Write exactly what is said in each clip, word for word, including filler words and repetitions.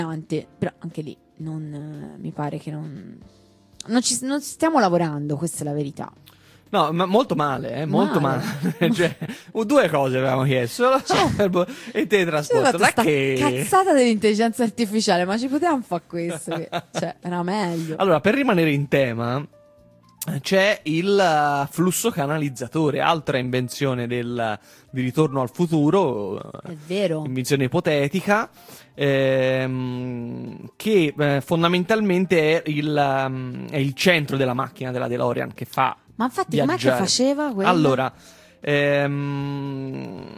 Però anche lì non, mi pare che non, non ci non stiamo lavorando, questa è la verità. No, ma molto male, eh, molto male. Male. Cioè, due cose avevamo chiesto, la Cerbo e teletrasporto. Non è Sta che... cazzata dell'intelligenza artificiale, ma ci potevamo fare questo? Che, cioè, era meglio. Allora, per rimanere in tema, c'è il uh, flusso canalizzatore, altra invenzione del, di Ritorno al futuro. È vero. Invenzione ipotetica, ehm, che eh, fondamentalmente è il, um, è il centro della macchina della DeLorean che fa. Ma infatti, com'è che faceva quella? Allora, ehm...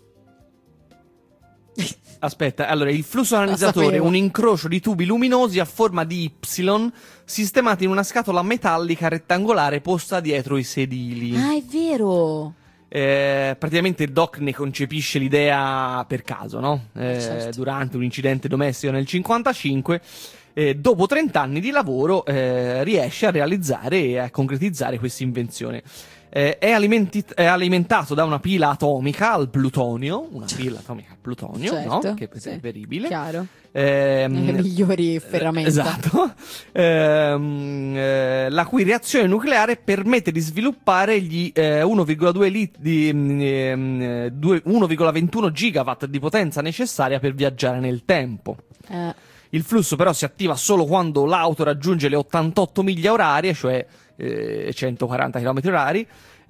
aspetta, allora il flusso canalizzatore è un incrocio di tubi luminosi a forma di Y sistemati in una scatola metallica rettangolare posta dietro i sedili. Ah, è vero. Eh, praticamente il Doc ne concepisce l'idea per caso, no? Eh, certo. Durante un incidente domestico nel cinquantacinque. Eh, dopo trenta anni di lavoro eh, riesce a realizzare e a concretizzare questa invenzione. Eh, è, alimenti- è alimentato da una pila atomica al plutonio, una pila atomica al plutonio, certo, no? Che è sì, preferibile. Chiaro. Ehm, Le migliori ferramenta. Esatto. Ehm, eh, la cui reazione nucleare permette di sviluppare gli eh, uno virgola due lit- di, ehm, due- uno virgola ventuno gigawatt di potenza necessaria per viaggiare nel tempo. Eh. Il flusso però si attiva solo quando l'auto raggiunge le ottantotto miglia orarie, cioè eh, centoquaranta chilometri orari.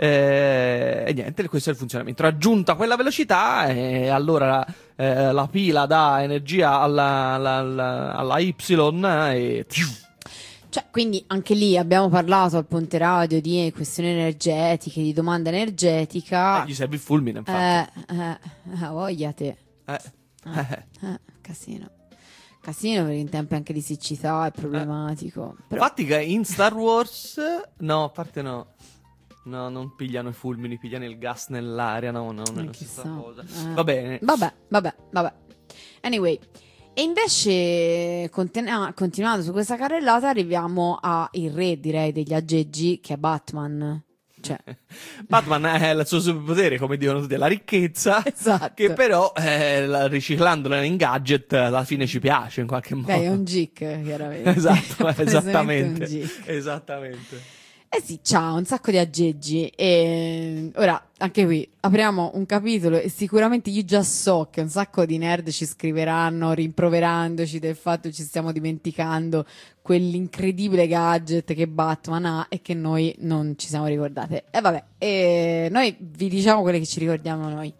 Eh, e niente, questo è il funzionamento. Raggiunta quella velocità, e allora eh, la pila dà energia alla, alla, alla, alla Y e... Cioè, quindi anche lì abbiamo parlato al Ponte Radio di questioni energetiche, di domanda energetica. Eh, gli serve il fulmine, infatti. Eh, eh, eh, voglia te. Eh. Eh, eh, casino. Casino perché in tempi anche di siccità è problematico. Eh. Però... Infatti che in Star Wars... No, a parte no. No, non pigliano i fulmini, pigliano il gas nell'aria. No, no, non è la stessa cosa. Eh. Va bene. Vabbè, vabbè, vabbè. Anyway... E invece, continu- continuando su questa carrellata, arriviamo al re, direi, degli aggeggi, che è Batman. Cioè. Batman è il suo superpotere, come dicono tutti, è la ricchezza. Esatto. Che però, eh, la- riciclandola in gadget, alla fine ci piace in qualche modo. Beh, è un geek, chiaramente. Esatto, È esattamente. un geek. Esattamente. Eh sì, c'ha un sacco di aggeggi e ora anche qui apriamo un capitolo e sicuramente io già so che un sacco di nerd ci scriveranno rimproverandoci del fatto che ci stiamo dimenticando quell'incredibile gadget che Batman ha e che noi non ci siamo ricordate. E vabbè, e noi vi diciamo quelle che ci ricordiamo noi.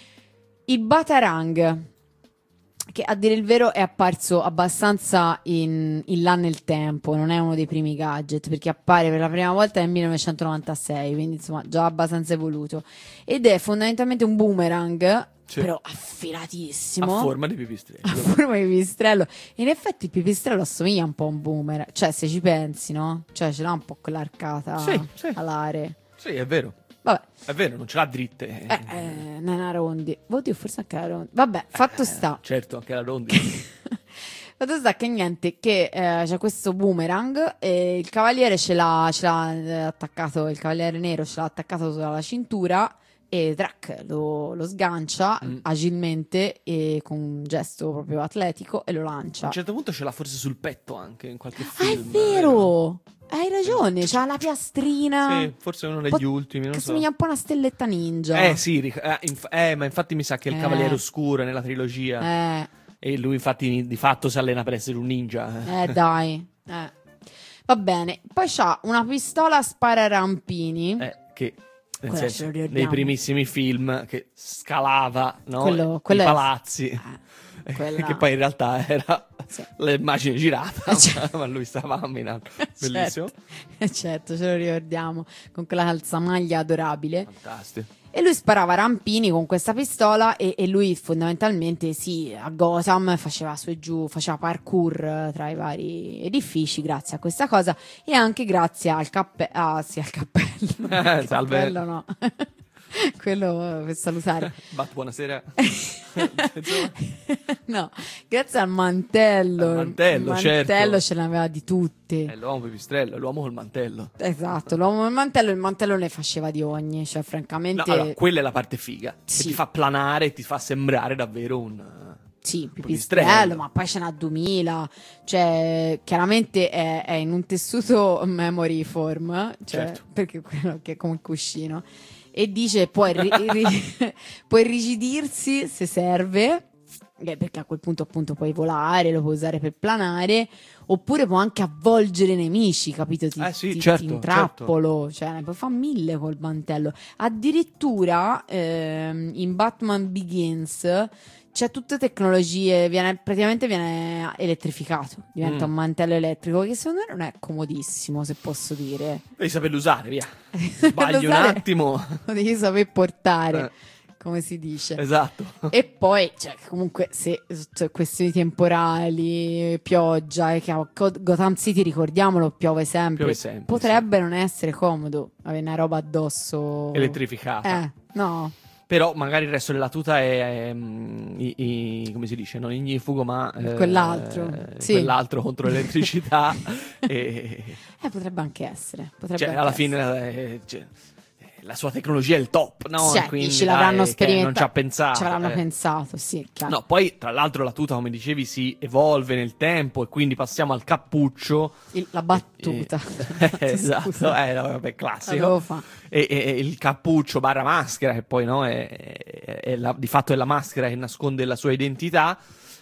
Il Batarang, che a dire il vero è apparso abbastanza in, in là nel tempo, non è uno dei primi gadget, perché appare per la prima volta nel millenovecentonovantasei, quindi insomma già abbastanza evoluto, ed è fondamentalmente un boomerang, Sì. però affilatissimo, A forma di pipistrello. a forma di pipistrello. In effetti il pipistrello assomiglia un po' a un boomerang, cioè se ci pensi, no? Cioè ce l'ha un po' quell'arcata Sì, sì. alare. Sì, è vero. Vabbè. È vero, non ce l'ha dritte. Eh, eh, non è una rondi. Oddio, forse anche la rondi. Vabbè, fatto Eh, sta. Certo, anche la rondi. Fatto sta che niente, che eh, c'è questo boomerang e il cavaliere ce l'ha, ce l'ha eh, attaccato, il cavaliere nero ce l'ha attaccato sulla cintura e Drac lo, lo sgancia Mm. agilmente e con un gesto proprio atletico e lo A lancia. un certo punto ce l'ha forse sul petto anche in qualche Ah, è film. vero! Hai ragione, c'ha la piastrina. Sì, forse uno degli Po- ultimi, non che so. somiglia un po' a una stelletta ninja. Eh sì, ric- eh, inf- eh, ma infatti mi sa che è il Eh. Cavaliere Oscuro nella trilogia. Eh, E lui infatti di fatto si allena per essere un ninja. eh dai. Eh. Va bene. Poi c'ha una pistola spara-rampini. Eh, che nel Quella senso, ce lo nei ricordiamo. primissimi film che scalava, no? Quello- i quello è- palazzi. Eh, quella- Che poi in realtà era Sì. l'immagine girata, Eh, certo. ma lui stava camminando. Bellissimo. Certo. Eh, certo, ce lo ricordiamo. Con quella calzamaglia adorabile. Fantastico. E lui sparava rampini con questa pistola e, e lui fondamentalmente sì, a Gotham faceva su e giù, faceva parkour eh, tra i vari edifici grazie a questa cosa e anche grazie al cappello, ah sì al cappello, Eh, salve. cappello no, quello eh, per salutare, Bat, buonasera. no, grazie al mantello, Al mantello, il certo. mantello ce l'aveva di tutti. È l'uomo pipistrello, è l'uomo col mantello. Esatto, l'uomo del mantello, il mantello ne faceva di ogni, cioè No, francamente allora, quella è la parte figa. Sì. Che ti fa planare e ti fa sembrare davvero un, Sì, pipistrello, pipistrello, ma poi ce n'ha duemila, cioè chiaramente è, è in un tessuto memory form, cioè, Certo. perché quello che è come il cuscino, e dice può, ri- ri- può irrigidirsi se serve, eh, perché a quel punto appunto puoi volare, lo puoi usare per planare, oppure può anche avvolgere i nemici, capito? Ti, Eh sì, ti, certo, ti intrappolo, cioè ne puoi fare mille col mantello. Addirittura ehm, in Batman Begins c'è tutte tecnologie, viene, praticamente viene elettrificato, diventa Mm. un mantello elettrico che secondo me non è comodissimo, se posso dire. Devi saperlo usare, via. Sbagli un Usare- attimo. Lo devi saper portare, Eh, come si dice. esatto. E poi, cioè, comunque, se cioè, questioni temporali, pioggia, e che a Go- Gotham City, ricordiamolo, piove sempre. Piove sempre, Potrebbe non essere comodo avere una roba addosso. Elettrificata. Eh, no. Però magari il resto della tuta è, è, mm, i- i- come si dice, non ignifugo, ma eh, Quell'altro, sì. quell'altro contro l'elettricità. e, Eh, potrebbe anche essere. Potrebbe cioè, anche alla essere. fine eh, cioè, la sua tecnologia è il top, no? Cioè, Quindi, dici, l'avranno dai, che sperimentato. non ci ha pensato. Ce l'hanno eh. pensato, sì, chiaro. No, poi tra l'altro la tuta, come dicevi, si evolve nel tempo e quindi passiamo al cappuccio. Il- la battuta. Eh, esatto, Scusa. eh, no, vabbè, L'avevo classico. fa- E, e- e il cappuccio barra maschera, che poi no, è, è- è la- di fatto è la maschera che nasconde la sua identità.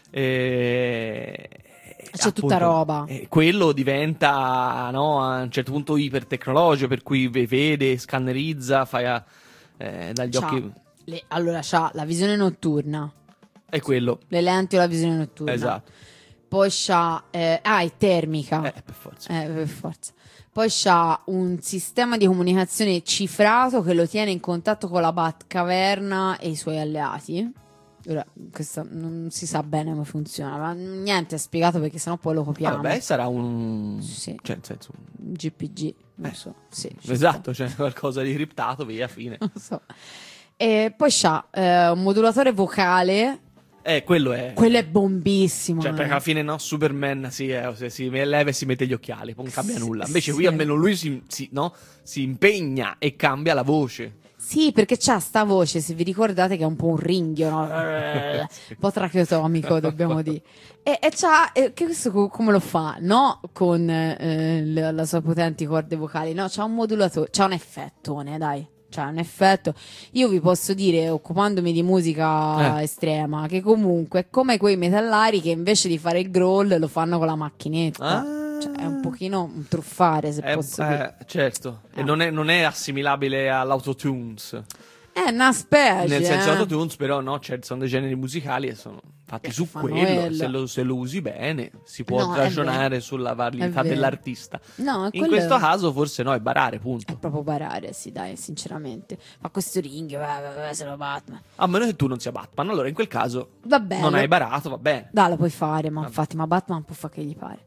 E, C'è tutta roba. e quello diventa no, a un certo punto ipertecnologico, per cui ve- vede, scannerizza, fa eh, dagli C'ha occhi. le- allora, c'ha la visione notturna, È quello. le lenti o la visione notturna. Esatto. Poi c'ha. Eh, ah, è termica. Eh, per forza. Eh, per forza. Poi c'ha un sistema di comunicazione cifrato che lo tiene in contatto con la Batcaverna e i suoi alleati. Ora, questo non si sa bene come funziona, ma niente è spiegato perché sennò poi lo copiamo. Vabbè, sarà un. Sì. Cioè, nel senso. G P G, non Eh. so. Sì, ci Esatto, cioè qualcosa di criptato, via, fine. sta. Non so. E poi c'ha eh, un modulatore vocale. Eh, quello è. Quello è bombissimo. Cioè, eh. perché alla fine no, Superman si, eh, si, si leva e si mette gli occhiali, poi non cambia Sì, nulla. Invece sì. qui almeno lui si, si- no, si impegna e cambia la voce. Sì, perché c'ha sta voce, se vi ricordate, che è un po' un ringhio, no? un po' tracheotomico, dobbiamo dire. E, e c'ha, e che questo co- come lo fa? No, con eh, la, la sua potenti corde vocali, no, c'ha un modulatore, c'ha un effettone, dai. C'ha un effetto. Io vi posso dire, occupandomi di musica Eh. estrema, che comunque è come quei metallari che invece di fare il growl lo fanno con la macchinetta. Ah. Cioè, è un pochino un truffare, se Eh, posso dire. eh, certo. E Eh. non è, non è assimilabile all'autotunes. È una specie, Nel senso eh. autotunes, però, no, cioè, sono dei generi musicali e sono fatti Eh, su fanno quello. quello. Se lo, se lo usi bene, si può No, è ragionare sulla È validità vero. dell'artista. No, In quello questo è- caso, forse no, è barare, È punto. proprio barare, sì, dai, sinceramente. Ma questo ring, eh, sono Batman. A meno che tu non sia Batman, allora in quel caso Va bene. non hai barato, va bene. Dai, lo puoi fare, ma infatti, ma Batman può fare che gli pare.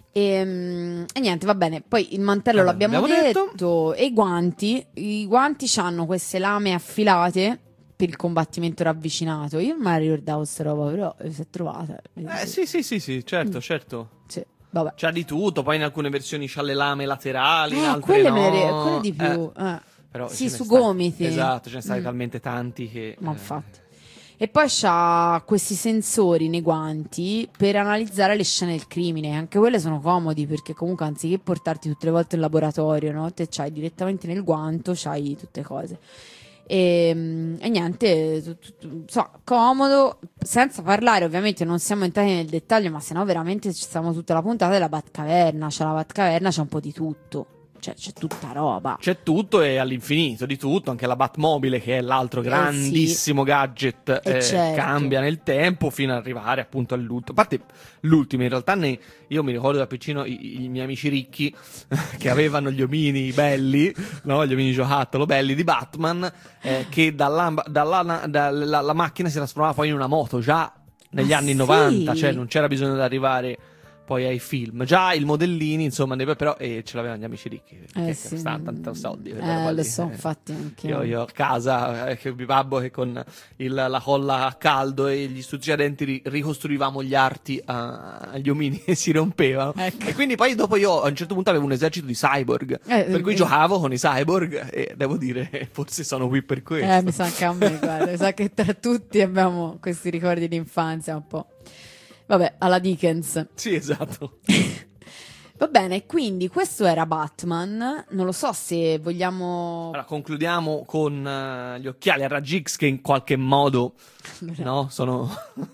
E, e niente, va bene. Poi il mantello Vabbè, l'abbiamo abbiamo detto. detto. E i guanti. I guanti hanno queste lame affilate per il combattimento ravvicinato. Io non me la ricordavo sta roba, però eh, si è trovata. Eh sì, sì, sì, sì, certo, certo. Sì, vabbè. C'ha di tutto, poi in alcune versioni c'ha le lame laterali, in Eh, altre quelle, no. me le- quelle di più. Eh, eh. però Sì, ce ne su sta- gomiti. Esatto, ce ne stai Mm. talmente tanti che... Ma eh, infatti. E poi c'ha questi sensori nei guanti per analizzare le scene del crimine. Anche quelle sono comodi perché comunque anziché portarti tutte le volte in laboratorio, no? Te c'hai direttamente nel guanto, c'hai tutte cose. E, mm, e niente, tu- tu- tu- so, comodo, senza parlare, ovviamente non siamo entrati nel dettaglio, ma sennò veramente ci stiamo tutta la puntata della Batcaverna. C'è la Batcaverna, c'è un po' di tutto. Cioè, c'è tutta roba. C'è tutto e all'infinito di tutto, anche la Batmobile che è l'altro grandissimo gadget, Eh, eh, certo. cambia nel tempo fino ad arrivare appunto all'ultimo. A parte l'ultimo, in realtà ne- io mi ricordo da piccino i, i miei amici ricchi che avevano gli omini belli, no? Gli omini giocattolo belli di Batman, eh, che dalla, dalla, dalla la macchina si trasformava poi in una moto già negli Ma anni sì? novanta, cioè non c'era bisogno di arrivare poi ai film. Già il modellini, insomma, ne- però eh, ce l'avevano gli amici ricchi, Eh, che sì. stanno tanti soldi. quella Eh, roba lo lì. so, Eh. infatti anche Io, io a casa, eh, che mio babbo che con il- la colla a caldo e gli stuzzicadenti ri- ricostruivamo gli arti a- agli omini e si rompevano. Ecco. E quindi poi dopo io a un certo punto avevo un esercito di cyborg, Eh, per cui eh, giocavo con i cyborg e devo dire, forse sono qui per questo. Eh, mi sa anche a me, guarda, mi sa che tra tutti abbiamo questi ricordi di infanzia un po'. Vabbè, alla Dickens. Sì, esatto. Va bene, quindi questo era Batman. Non lo so se vogliamo... Allora, concludiamo con eh, gli occhiali a raggi X che in qualche modo, no, sono...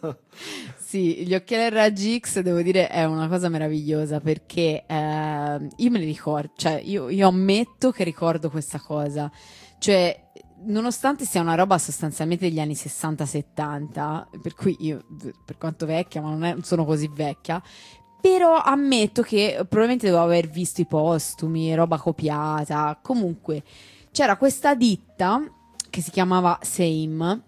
Sì, gli occhiali a raggi X, devo dire, è una cosa meravigliosa perché eh, io me li ricordo, cioè io, io ammetto che ricordo questa cosa. Cioè, nonostante sia una roba sostanzialmente degli anni sessanta settanta, per cui io, per quanto vecchia, ma non, è, non sono così vecchia, però ammetto che probabilmente devo aver visto i postumi, roba copiata. Comunque, c'era questa ditta che si chiamava Same,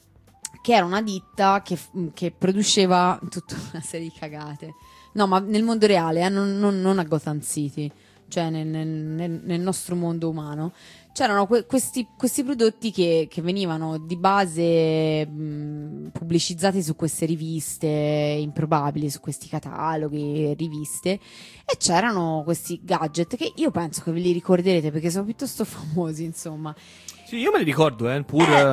che era una ditta che, che produceva tutta una serie di cagate. No, ma nel mondo reale, eh, non, non, non a Gotham City, cioè nel, nel, nel nostro mondo umano. C'erano que- questi, questi prodotti che, che venivano di base mh, pubblicizzati su queste riviste improbabili, su questi cataloghi, riviste, e c'erano questi gadget che io penso che ve li ricorderete perché sono piuttosto famosi, insomma. Sì, io me li ricordo, eh, pur eh,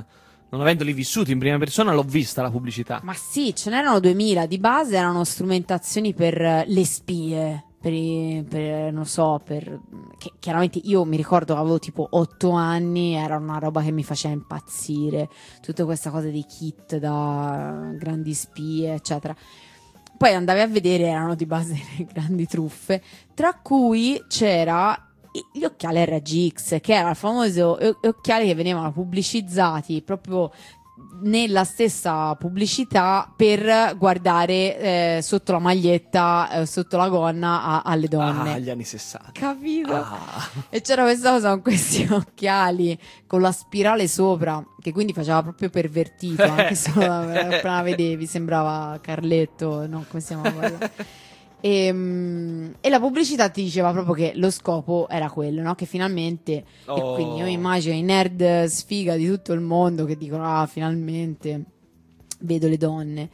non avendoli vissuti in prima persona, l'ho vista la pubblicità. Ma sì, ce n'erano duemila, di base erano strumentazioni per eh, le spie. Per, i- per, non so, per che chiaramente io mi ricordo avevo tipo otto anni, era una roba che mi faceva impazzire, tutta questa cosa dei kit da grandi spie, eccetera. Poi andavi a vedere, erano di base le grandi truffe, tra cui c'era i- gli occhiali R G X, che era il famoso o- occhiali che venivano pubblicizzati proprio nella stessa pubblicità per guardare eh, sotto la maglietta, eh, sotto la gonna a- alle donne. Ah, gli anni sessanta. Capito? Ah. E c'era questa cosa con questi occhiali con la spirale sopra, che quindi faceva proprio pervertito, anche solo appena la vedevi, sembrava Carletto, no, come si chiama quello? E, mm, e la pubblicità ti diceva proprio che lo scopo era quello, no? Che finalmente, Oh. e quindi io mi immagino i nerd sfiga di tutto il mondo che dicono: ah, finalmente vedo le donne.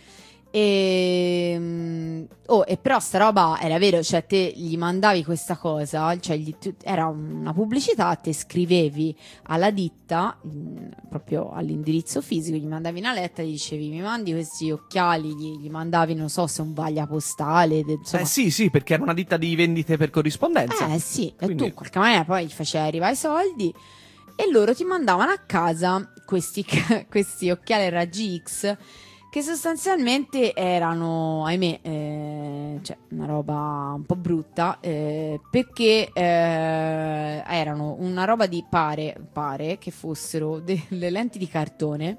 E, mm, oh, e però sta roba era vero, cioè te gli mandavi questa cosa, cioè gli- tu- era una pubblicità, te scrivevi alla ditta, mm, proprio all'indirizzo fisico, gli mandavi una lettera, gli dicevi mi mandi questi occhiali, gli, gli mandavi non so se un vaglia postale, de- insomma. Eh sì, sì, perché era una ditta di vendite per corrispondenza. Eh sì, e Quindi- tu in qualche maniera poi gli facevi arrivare i soldi e loro ti mandavano a casa questi, questi occhiali raggi X che sostanzialmente erano, ahimè, eh, cioè una roba un po' brutta, eh, perché eh, erano una roba di pare, pare che fossero delle lenti di cartone.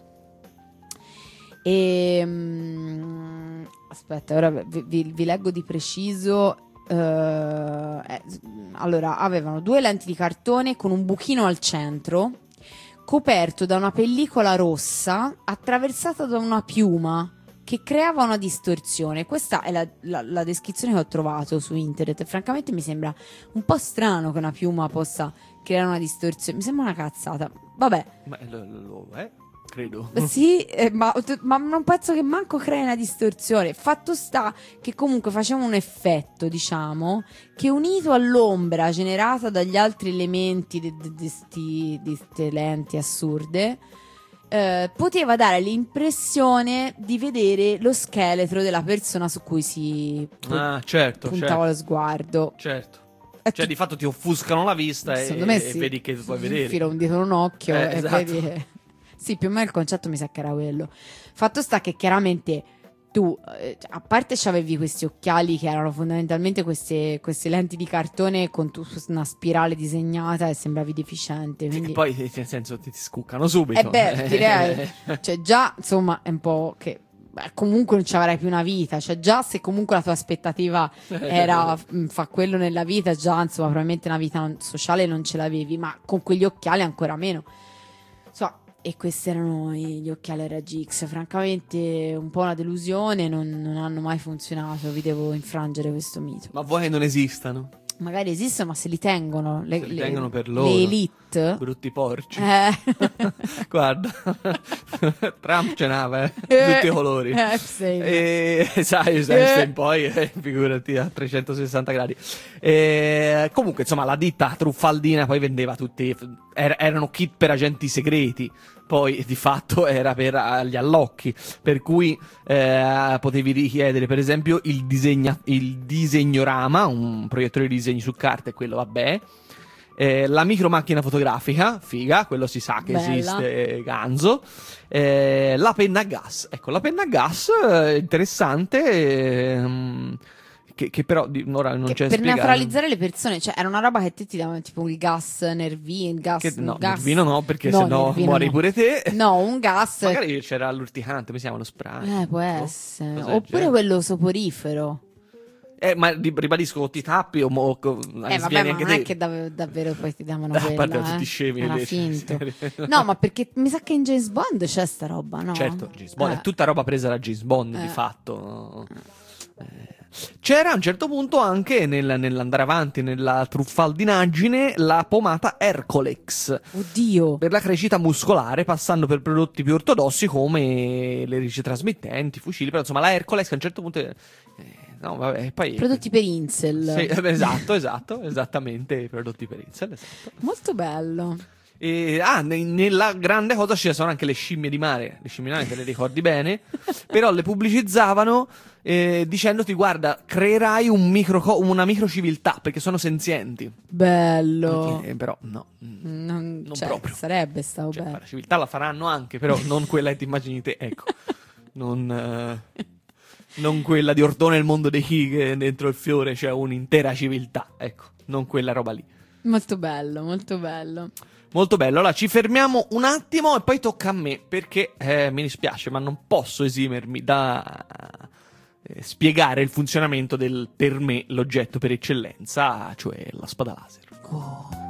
E mm, aspetta, ora vi, vi- vi leggo di preciso. eh, eh, allora, avevano due lenti di cartone con un buchino al centro, coperto da una pellicola rossa attraversata da una piuma che creava una distorsione. Questa è la, la- la descrizione che ho trovato su internet e francamente mi sembra un po' strano che una piuma possa creare una distorsione. Mi sembra una cazzata. Vabbè, Ma lo, lo- lo- eh, credo. sì, eh, ma, ma non penso che manco crei una distorsione. Fatto sta che comunque faceva un effetto, diciamo, che unito all'ombra generata dagli altri elementi di queste lenti assurde, eh, poteva dare l'impressione di vedere lo scheletro della persona su cui si pu- Ah, certo, puntava certo. lo sguardo. certo. E Cioè, tu- di fatto ti offuscano la vista e, secondo me e sì. vedi che vuoi vedere. Filo un dito in un occhio Eh, e esatto. vedi che- Sì, più o meno il concetto mi sa che era quello. Fatto sta che chiaramente tu, eh, a parte c'avevi questi occhiali che erano fondamentalmente queste, queste lenti di cartone con tu- una spirale disegnata e sembravi deficiente. E Quindi... poi, nel senso, ti, ti scuccano subito. Eh beh, direi, cioè già, insomma, è un po' che beh, comunque non ci avrai più una vita, cioè già se comunque la tua aspettativa era mh, fa quello nella vita, già insomma probabilmente una vita non- sociale non ce l'avevi, ma con quegli occhiali ancora meno. Insomma, e questi erano gli occhiali a raggi X. Francamente un po' una delusione, non, non hanno mai funzionato, vi devo infrangere questo mito. Ma vuoi che non esistano? Magari esistono, ma se li tengono le, Se li le- tengono per loro. le elite. Brutti porci. Eh. Guarda, Trump ce n'aveva, eh, Eh, tutti i colori. eh, sì. E sai, sai, in poi, eh, figurati a trecentosessanta gradi. E, comunque, insomma, la ditta truffaldina poi vendeva tutti, er- erano kit per agenti segreti. Poi di fatto era per eh, gli allocchi, per cui eh, potevi richiedere per esempio il, disegna- il disegnorama, un proiettore di disegni su carta, e quello vabbè. Eh, la micromacchina fotografica, figa, quello si sa che Bella. esiste, ganzo. Eh, la penna a gas, ecco, la penna a gas, eh, interessante, ehm, che, che però di, ora non Che c'è per spiegato. neutralizzare le persone, cioè era una roba che te ti davano tipo il gas nervino, il gas, Che, no, il gas... Nervino no, perché No, sennò Nervino muori no. pure te. No, un gas. Magari c'era l'urticante, come si chiama, lo spray. Eh, può Boh, essere. cos'è il Oppure genere? quello soporifero. Eh, ma ri- ribadisco, ti tappi o mo, co- Eh, svieni vabbè, ma anche non è te. che dav- davvero poi ti davano A quella, parte eh. tutti scemi Era invece. finto. No, ma perché mi sa che in James Bond c'è sta roba, no? Certo, James Bond Eh. è tutta roba presa da James Bond, di Eh. fatto. Eh. C'era a un certo punto anche nel- nell'andare avanti nella truffaldinaggine la pomata Hercolex Oddio. per la crescita muscolare, passando per prodotti più ortodossi come le ricetrasmittenti, fucili, però insomma la Hercolex a un certo punto eh, no, vabbè, poi Prodotti per incel. Sì, eh, esatto, esatto, esattamente, i prodotti per Incel, esatto. Molto bello. E, ah, ne- nella grande cosa ci sono anche le scimmie di mare. Le scimmie di mare te le ricordi bene, però le pubblicizzavano eh, dicendoti: guarda, creerai un micro, una microciviltà perché sono senzienti. Bello. Eh, però no, mm, Non, non cioè, proprio. sarebbe stato Cioè, bello. la civiltà la faranno anche, però non quella che ti immagini te. Ecco, non, eh, non quella di Ordone il mondo dei chi che dentro il fiore c'è un'intera civiltà. Ecco, non quella roba lì. Molto bello, molto bello. Molto bello, allora ci fermiamo un attimo e poi tocca a me, perché eh, mi dispiace ma non posso esimermi da eh, spiegare il funzionamento del, per me, l'oggetto per eccellenza, cioè la spada laser. Oh.